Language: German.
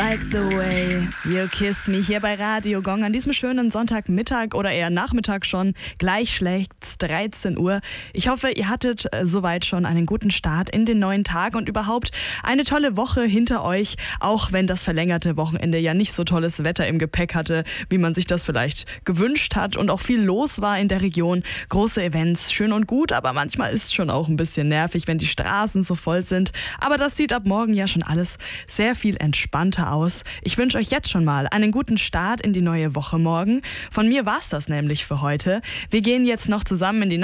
like the way you kiss me hier bei Radio Gong an diesem schönen Sonntagmittag oder eher Nachmittag schon. Gleich schlägt's 13 Uhr. Ich hoffe, ihr hattet soweit schon einen guten Start in den neuen Tag und überhaupt eine tolle Woche hinter euch, auch wenn das verlängerte Wochenende ja nicht so tolles Wetter im Gepäck hatte, wie man sich das vielleicht gewünscht hat und auch viel los war in der Region. Große Events, schön und gut, aber manchmal ist es schon auch ein bisschen nervig, wenn die Straßen so voll sind. Aber das sieht ab morgen ja schon alles sehr viel entspannter aus. Ich wünsche euch jetzt schon mal einen guten Start in die neue Woche morgen. Von mir war's das nämlich für heute. Wir gehen jetzt noch zusammen in die